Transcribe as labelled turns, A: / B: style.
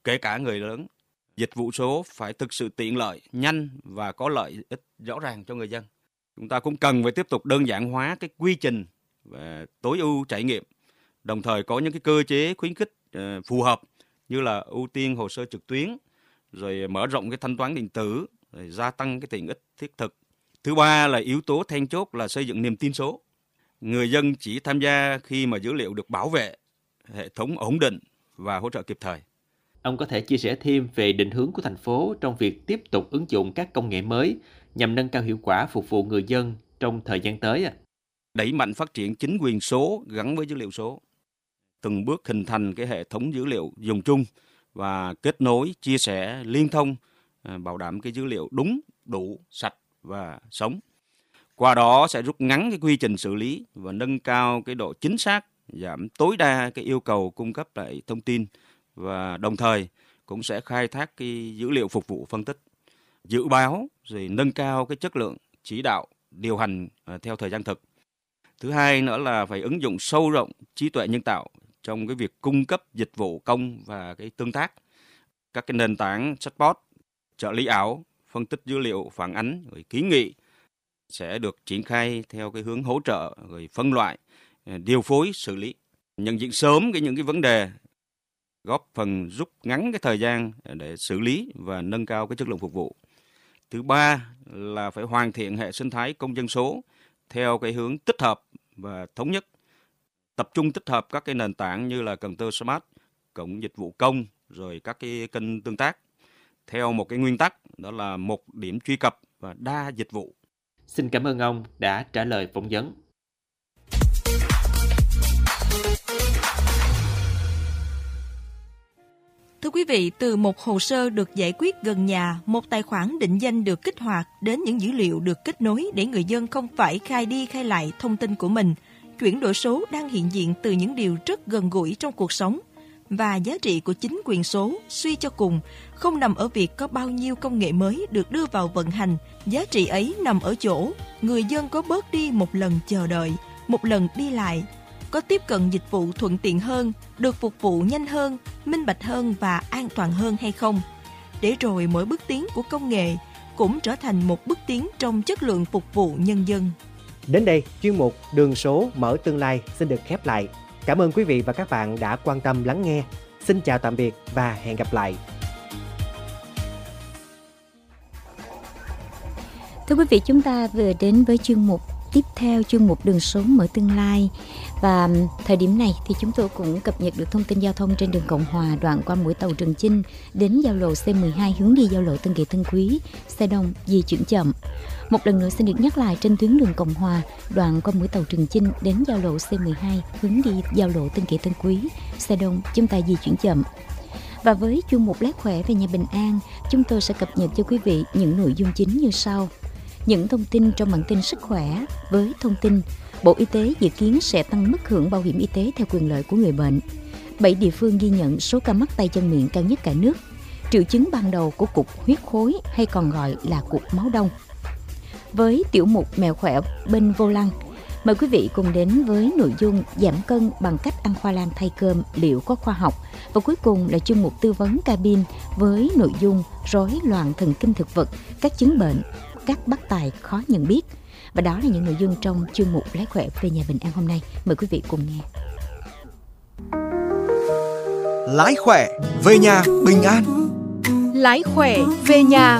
A: kể cả người lớn. Dịch vụ số phải thực sự tiện lợi, nhanh và có lợi ích rõ ràng cho người dân. Chúng ta cũng cần phải tiếp tục đơn giản hóa cái quy trình và tối ưu trải nghiệm, đồng thời có những cái cơ chế khuyến khích phù hợp như là ưu tiên hồ sơ trực tuyến, rồi mở rộng cái thanh toán điện tử, rồi gia tăng cái tiện ích thiết thực. Thứ ba là yếu tố then chốt là xây dựng niềm tin số. Người dân chỉ tham gia khi mà dữ liệu được bảo vệ, hệ thống ổn định và hỗ trợ kịp thời.
B: Ông có thể chia sẻ thêm về định hướng của thành phố trong việc tiếp tục ứng dụng các công nghệ mới nhằm nâng cao hiệu quả phục vụ người dân trong thời gian tới.
A: Đẩy mạnh phát triển chính quyền số gắn với dữ liệu số, từng bước hình thành cái hệ thống dữ liệu dùng chung và kết nối, chia sẻ, liên thông, bảo đảm cái dữ liệu đúng, đủ, sạch và sống. Qua đó sẽ rút ngắn cái quy trình xử lý và nâng cao cái độ chính xác, giảm tối đa cái yêu cầu cung cấp lại thông tin và đồng thời cũng sẽ khai thác cái dữ liệu phục vụ phân tích, dự báo rồi nâng cao cái chất lượng chỉ đạo, điều hành theo thời gian thực. Thứ hai nữa là phải ứng dụng sâu rộng trí tuệ nhân tạo trong cái việc cung cấp dịch vụ công và cái tương tác. Các cái nền tảng chatbot, trợ lý ảo, phân tích dữ liệu phản ánh, rồi kiến nghị sẽ được triển khai theo cái hướng hỗ trợ, rồi phân loại, điều phối, xử lý, nhận diện sớm những cái vấn đề, góp phần rút ngắn cái thời gian để xử lý và nâng cao cái chất lượng phục vụ. Thứ ba là phải hoàn thiện hệ sinh thái công dân số theo cái hướng tích hợp và thống nhất, tập trung tích hợp các cái nền tảng như là Cần Tơ Smart, cổng dịch vụ công, rồi các cái kênh tương tác theo một cái nguyên tắc đó là một điểm truy cập và đa dịch vụ.
B: Xin cảm ơn ông đã trả lời phỏng vấn.
C: Thưa quý vị, từ một hồ sơ được giải quyết gần nhà, một tài khoản định danh được kích hoạt đến những dữ liệu được kết nối để người dân không phải khai đi khai lại thông tin của mình, chuyển đổi số đang hiện diện từ những điều rất gần gũi trong cuộc sống. Và giá trị của chính quyền số suy cho cùng không nằm ở việc có bao nhiêu công nghệ mới được đưa vào vận hành. Giá trị ấy nằm ở chỗ người dân có bớt đi một lần chờ đợi, một lần đi lại, có tiếp cận dịch vụ thuận tiện hơn, được phục vụ nhanh hơn, minh bạch hơn và an toàn hơn hay không. Để rồi mỗi bước tiến của công nghệ cũng trở thành một bước tiến trong chất lượng phục vụ nhân dân.
D: Đến đây, chuyên mục Đường số mở tương lai xin được khép lại. Cảm ơn quý vị và các bạn đã quan tâm lắng nghe. Xin chào tạm biệt và hẹn gặp lại.
E: Thưa quý vị, chúng ta vừa đến với chuyên mục tiếp theo, chuyên mục Đường số mở tương lai. Và thời điểm này thì chúng tôi cũng cập nhật được thông tin giao thông trên đường Cộng Hòa, đoạn qua mũi Tàu Trường Chinh đến giao lộ C12 hướng đi giao lộ Tân Kỳ Tân Quý, xe đông di chuyển chậm. Một lần nữa xin được nhắc lại, trên tuyến đường Cộng Hòa, đoạn qua mũi Tàu Trường Chinh đến giao lộ C12 hướng đi giao lộ Tân Kỳ Tân Quý, xe đông chúng ta di chuyển chậm. Và với chuyên mục Lát Khỏe về nhà bình an, chúng tôi sẽ cập nhật cho quý vị những nội dung chính như sau. Những thông tin trong bản tin sức khỏe với thông tin Bộ Y tế dự kiến sẽ tăng mức hưởng bảo hiểm y tế theo quyền lợi của người bệnh. 7 địa phương ghi nhận số ca mắc tay chân miệng cao nhất cả nước. Triệu chứng ban đầu của cục huyết khối hay còn gọi là cục máu đông. Với tiểu mục Mẹo khỏe bên vô lăng, mời quý vị cùng đến với nội dung giảm cân bằng cách ăn khoai lang thay cơm liệu có khoa học. Và cuối cùng là chuyên mục tư vấn cabin với nội dung rối loạn thần kinh thực vật, các chứng bệnh, các bác tài khó nhận biết. Và đó là những nội dung trong chuyên mục Lái khỏe về nhà bình an hôm nay. Mời quý vị cùng nghe.
F: Lái khỏe về nhà bình an.
G: Lái khỏe về nhà